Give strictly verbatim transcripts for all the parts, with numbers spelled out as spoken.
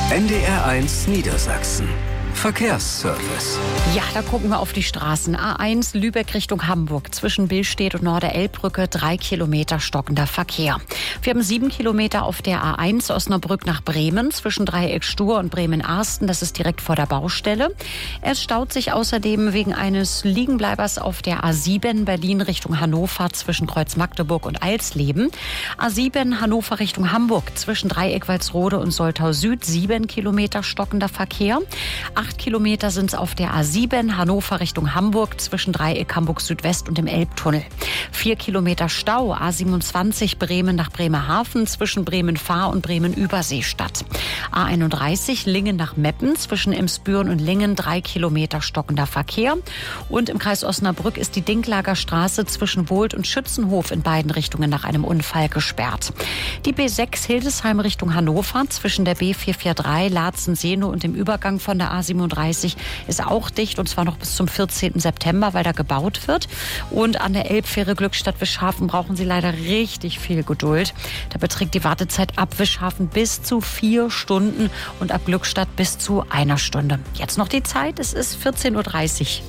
N D R eins Niedersachsen. Verkehrsservice. Ja, da gucken wir auf die Straßen. A eins Lübeck Richtung Hamburg. Zwischen Billstedt und Norderelbbrücke drei Kilometer stockender Verkehr. Wir haben sieben Kilometer auf der A eins Osnabrück nach Bremen. Zwischen Dreieck Stur und Bremen-Arsten. Das ist direkt vor der Baustelle. Es staut sich außerdem wegen eines Liegenbleibers auf der A sieben Berlin Richtung Hannover zwischen Kreuz Magdeburg und Alsleben. A sieben Hannover Richtung Hamburg. Zwischen Dreieck Walsrode und Soltau Süd. sieben Kilometer stockender Verkehr. Acht Kilometer sind es auf der A sieben Hannover Richtung Hamburg zwischen Dreieck Hamburg Südwest und dem Elbtunnel. Vier Kilometer Stau A siebenundzwanzig Bremen nach Bremerhaven zwischen Bremen-Fahr und Bremen-Überseestadt. A einunddreißig Lingen nach Meppen zwischen Emsbüren und Lingen drei Kilometer stockender Verkehr. Und im Kreis Osnabrück ist die Dinklager Straße zwischen Wohlt und Schützenhof in beiden Richtungen nach einem Unfall gesperrt. Die B sechs Hildesheim Richtung Hannover zwischen der B vierhundertdreiundvierzig Laatzen-Sehnow und dem Übergang von der A siebenunddreißig ist auch dicht, und zwar noch bis zum vierzehnten September, weil da gebaut wird. Und an der Elbfähre Glückstadt-Wischhafen brauchen Sie leider richtig viel Geduld. Da beträgt die Wartezeit ab Wischhafen bis zu vier Stunden und ab Glückstadt bis zu einer Stunde. Jetzt noch die Zeit, es ist vierzehn Uhr dreißig.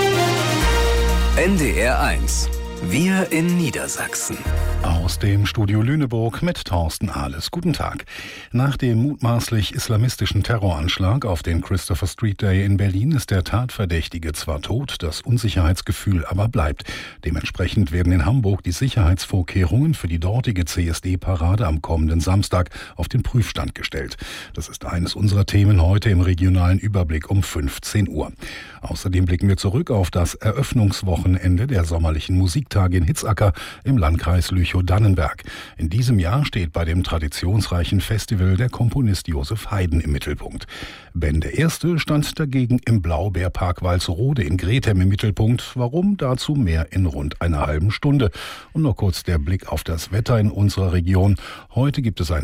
N D R eins. Wir in Niedersachsen. Aus dem Studio Lüneburg mit Thorsten Ahles. Guten Tag. Nach dem mutmaßlich islamistischen Terroranschlag auf den Christopher Street Day in Berlin ist der Tatverdächtige zwar tot, das Unsicherheitsgefühl aber bleibt. Dementsprechend werden in Hamburg die Sicherheitsvorkehrungen für die dortige C S D-Parade am kommenden Samstag auf den Prüfstand gestellt. Das ist eines unserer Themen heute im regionalen Überblick um fünfzehn Uhr. Außerdem blicken wir zurück auf das Eröffnungswochenende der sommerlichen Musiktage in Hitzacker im Landkreis Lüchow-Dannenberg. In diesem Jahr steht bei dem traditionsreichen Festival der Komponist Josef Haydn im Mittelpunkt. Ben der Erste stand dagegen im Blaubeerpark Walsrode in Grethem im Mittelpunkt. Warum? Dazu mehr in rund einer halben Stunde. Und noch kurz der Blick auf das Wetter in unserer Region. Heute gibt es ein